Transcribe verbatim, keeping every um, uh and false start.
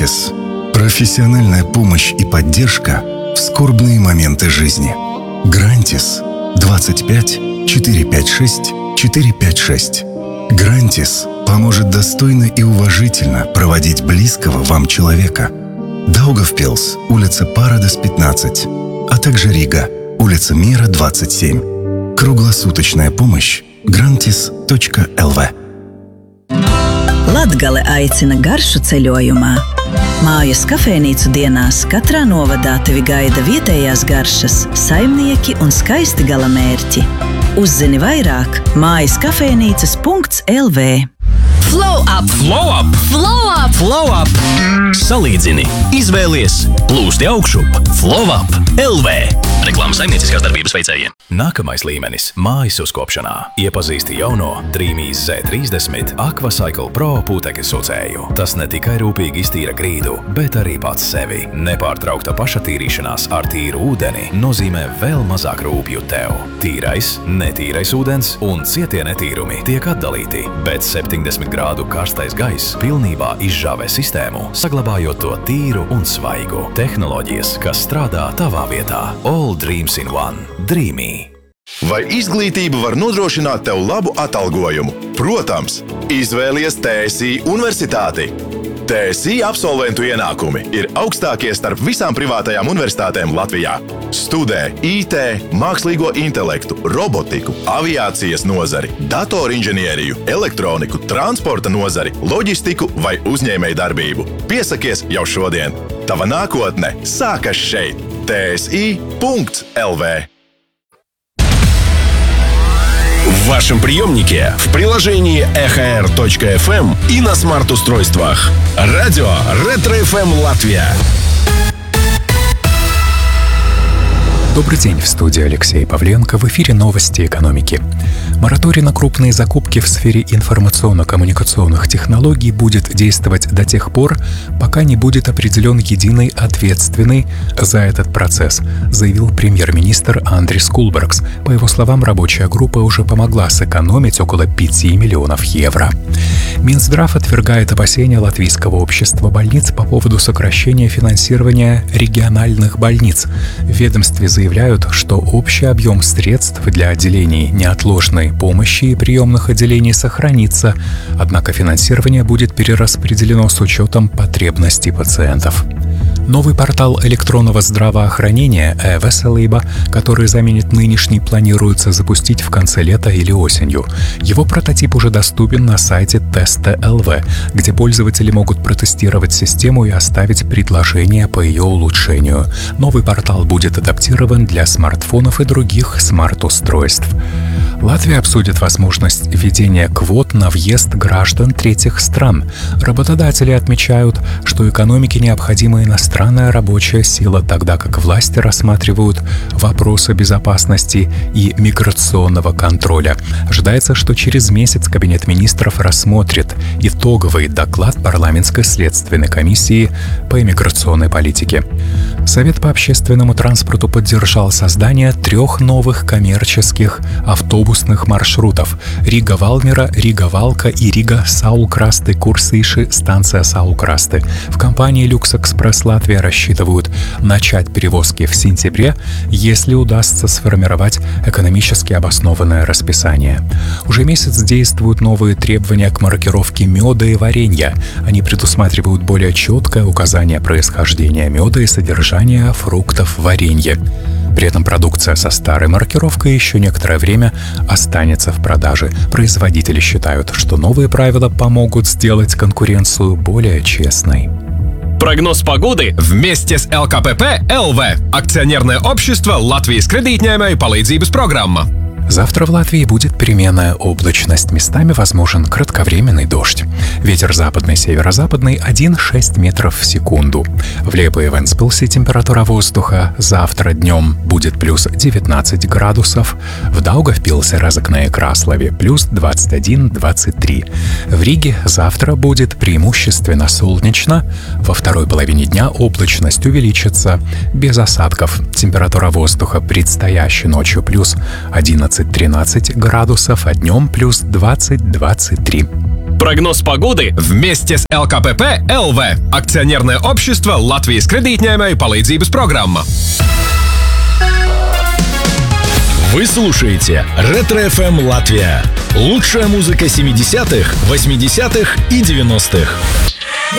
Грантис. Профессиональная помощь и поддержка в скорбные моменты жизни. Грантис двадцать пять четыреста пятьдесят шесть четыреста пятьдесят шесть. Грантис поможет достойно и уважительно проводить близкого вам человека. Даугавпилс, улица Парадес, пятнадцать, а также Рига, улица Мира, двадцать семь. Круглосуточная помощь грантис точка эл ви. Latgale aicina garšu ceļojumā. Mājas kafejnīcu dienās katrā novadā tevi gaida vietējās garšas, saimnieki un skaisti galamērķi. Uzzini vairāk mājas kafejnīcas punkts эл ви. Flow up! Flow up! Flow up! Flow up! Salīdzini, izvēlies, plūsti augšup. Flow up! эл ви. Reklāmas saimnieciskās darbības veicējiem. Nākamais līmenis – mājas uzkopšanā. Iepazīsti jauno Dreamīs zet trīsdesmit Aquacycle Pro putekļu sucēju. Tas ne tikai rūpīgi iztīra grīdu, bet arī pats sevi. Nepārtraukta pašatīrīšanās ar tīru ūdeni nozīmē vēl mazāk rūpju tev. Tīrais, netīrais ūdens un cietie netīrumi tiek atdalīti, bet septiņdesmit grādu karstais gaiss pilnībā izžāvē sistēmu, saglabājot to tīru un svaigu. Tehnoloģijas, kas strādā tavā vietā. All dreams in one. Dreamy. Vai izglītība var nodrošināt tev labu atalgojumu? Protams, izvēlies T S I universitāti. T S I absolventu ienākumi ir augstākie starp visām privātajām universitātēm Latvijā. Studē I T, mākslīgo intelektu, robotiku, aviācijas nozari, datorinženieriju, elektroniku, transporta nozari, loģistiku vai uzņēmēju darbību. Piesakies jau šodien. Tava nākotne sākas šeit. T S I punkts эл ви. В вашем приемнике, в приложении эхо эр точка эф эм и на смарт-устройствах. Радио Ретро-эф эм Латвия. Добрый день, в студии Алексей Павленко. В эфире новости экономики. Мораторий на крупные закупки в сфере информационно-коммуникационных технологий будет действовать до тех пор, пока не будет определен единый ответственный за этот процесс, заявил премьер-министр Андрис Кулбергс. По его словам, рабочая группа уже помогла сэкономить около пяти миллионов евро. Минздрав отвергает опасения Латвийского общества больниц по поводу сокращения финансирования региональных больниц. В ведомстве заявляют, что общий объем средств для отделений неотложной помощи и приемных отделений сохранится, однако финансирование будет перераспределено с учетом потребностей пациентов. Новый портал электронного здравоохранения e-Veselība, который заменит нынешний, планируется запустить в конце лета или осенью. Его прототип уже доступен на сайте тест точка эл ви, где пользователи могут протестировать систему и оставить предложения по ее улучшению. Новый портал будет адаптирован для смартфонов и других смарт-устройств. Латвия обсудит возможность введения квот на въезд граждан третьих стран. Работодатели отмечают, что экономике необходима иностранная рабочая сила, тогда как власти рассматривают вопросы безопасности и миграционного контроля. Ожидается, что через месяц Кабинет министров рассмотрит итоговый доклад парламентской следственной комиссии по иммиграционной политике. Совет по общественному транспорту поддержал создание трех новых коммерческих автобусных маршрутов: Рига-Валмера, Рига-Валка и Рига-Саулкрасты, Курсиши, станция Саулкрасты. В компании «Люкс-Экспресс Латвия» рассчитывают начать перевозки в сентябре, если удастся сформировать экономически обоснованное расписание. Уже месяц действуют новые требования к маркировке меда и варенья. Они предусматривают более четкое указание происхождения меда и содержания фруктов в варенье. При этом продукция со старой маркировкой еще некоторое время останется в продаже. Производители считают, что новые правила помогут сделать конкуренцию более честной. Прогноз погоды вместе с эл ка пэ пэ эл ви. Акционерное общество Латвijas кредитņēmēju palīdzības программа. Завтра в Латвии будет переменная облачность. Местами возможен кратковременный дождь. Ветер западный, северо-западный один целых шесть метров в секунду. В Лепо и Вентспилсе температура воздуха завтра днем будет плюс девятнадцать градусов. В Даугавпилсе, Разокне и Краслове плюс двадцать один - двадцать три. В Риге завтра будет преимущественно солнечно. Во второй половине дня облачность увеличится без осадков. Температура воздуха предстоящей ночью плюс одиннадцать - тринадцать градусов, а днем плюс двадцать - двадцать три. Прогноз погоды вместе с эл ка пэ пэ эл вэ. Акционерное общество Латвijas кредитņēmēju palīdzības программа. Вы слушаете Ретро эф эм Латвия. Лучшая музыка семидесятых, восьмидесятых и девяностых.